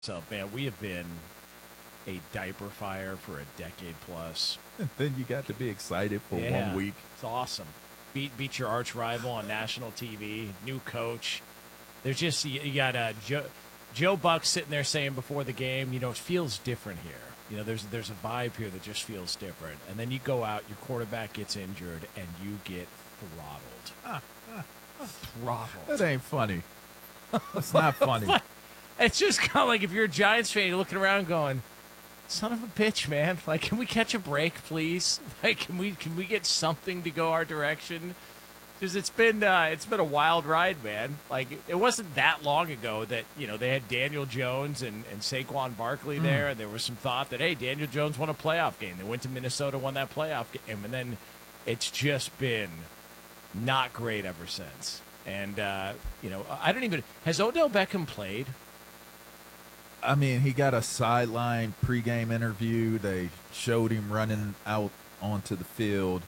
So, man, we have been a diaper fire for a decade plus. Then you got to be excited for Yeah, 1 week. it's awesome. Beat your arch rival on national TV. New coach. There's just you got Joe Buck sitting there saying before the game, it feels different here. There's a vibe here that just feels different. And then you go out, your quarterback gets injured, and you get throttled. Throttled. That ain't funny. It's not funny. It's just kind of like if you're a Giants fan, you're looking around going, son of a bitch, man. Like, can we catch a break, please? Like, can we get something to go our direction? Because it's been a wild ride, man. Like, it wasn't that long ago that, they had Daniel Jones and Saquon Barkley there, and there was some thought that, hey, Daniel Jones won a playoff game. They went to Minnesota, won that playoff game, and then it's just been not great ever since. And, has Odell Beckham played? I mean, he got a sideline pregame interview. They showed him running out onto the field.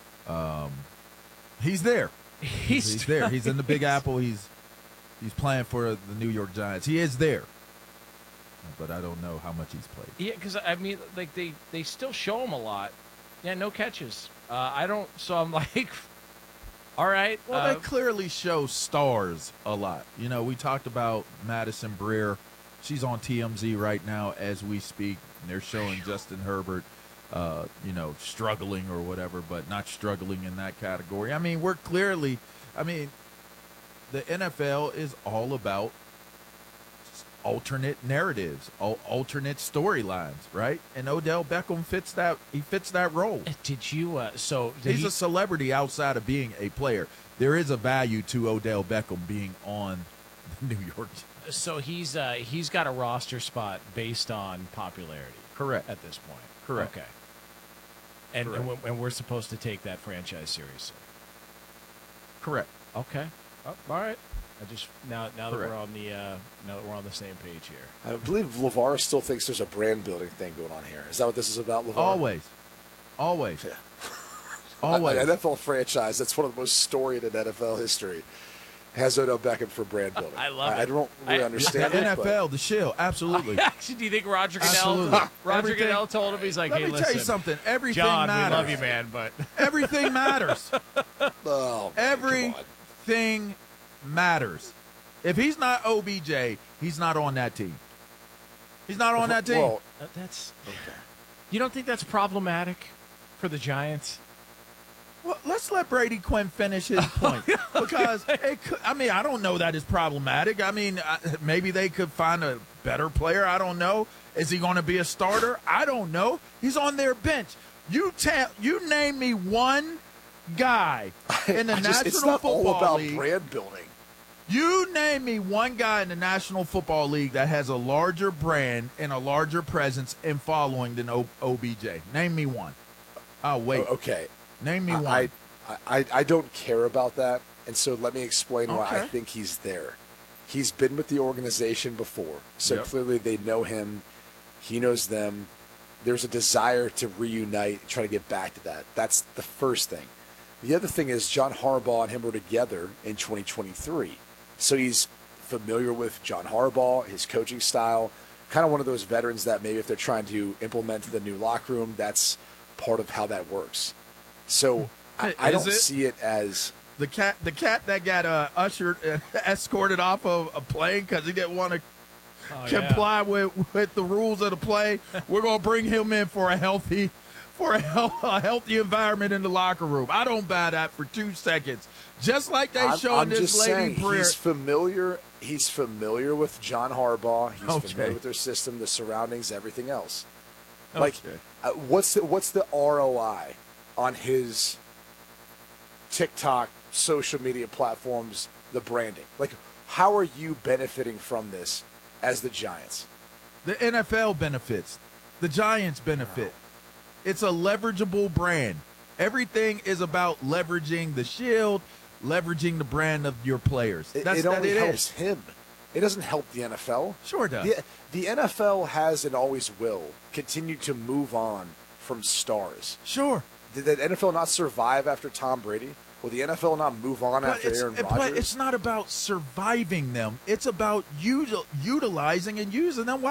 He's there. He's there. He's in the Big Apple. He's playing for the New York Giants. He is there. But I don't know how much he's played. Yeah, because, they still show him a lot. Yeah, no catches. So I'm like, all right. Well, they clearly show stars a lot. We talked about Madison Breer. She's on TMZ right now as we speak. And they're showing Justin Herbert, struggling or whatever, but not struggling in that category. I mean, the NFL is all about alternate narratives, alternate storylines, right? And Odell Beckham fits that role. Did you? He's a celebrity outside of being a player. There is a value to Odell Beckham being on the New York Giants. So he's got a roster spot based on popularity. Correct. At this point. Correct. Okay. And we're supposed to take that franchise seriously. Correct. Okay. Oh, all right. I just now that Correct. we're on the same page here. I believe LeVar still thinks there's a brand building thing going on here. Is that what this is about, LeVar? Always. Yeah. Always. An NFL franchise that's one of the most storied in NFL history has Odell Beckham for brand building. I love it. I don't really understand the it. NFL, the shield, absolutely. Actually, do you think Roger Goodell? Absolutely. Roger Goodell told him, he's like, Let hey, me listen, tell you something. Everything John, matters. we love you, man, but Everything matters. Oh, man, Everything matters. If he's not OBJ, he's not on that team. He's not on that team. Well, that's. okay. You don't think that's problematic for the Giants? Well, let's let Brady Quinn finish his point because I don't know that is problematic. I mean, maybe they could find a better player. I don't know. Is he going to be a starter? I don't know. He's on their bench. You name me one guy in the National it's not Football all about League. brand building. You name me one guy in the National Football League that has a larger brand and a larger presence and following than OBJ. Name me one. Oh wait. Okay. Name me one. I don't care about that, and so let me explain why I Okay. think he's there. He's been with the organization before, so Yep. clearly they know him. He knows them. There's a desire to reunite, try to get back to that. That's the first thing. The other thing is John Harbaugh and him were together in 2023, so he's familiar with John Harbaugh, his coaching style, kind of one of those veterans that maybe if they're trying to implement the new locker room, that's part of how that works. So I don't see it as the cat that got escorted off of a plane because he didn't want to comply with the rules of the play. We're gonna bring him in for a healthy environment in the locker room. I don't buy that for 2 seconds. Just like they showed this lady Breer. He's familiar with John Harbaugh. He's Okay. familiar with their system, the surroundings, everything else. Okay. Like, what's the ROI on his TikTok, social media platforms, the branding? Like, how are you benefiting from this as the Giants? The NFL benefits. The Giants benefit. It's a leverageable brand. Everything is about leveraging the shield, leveraging the brand of your players. It That's only it helps is. him. It doesn't help the NFL. Sure does. The NFL has and always will continue to move on from stars. Sure. Did the NFL not survive after Tom Brady? Will the NFL not move on after Aaron Rodgers? But it's not about surviving them. It's about utilizing and using them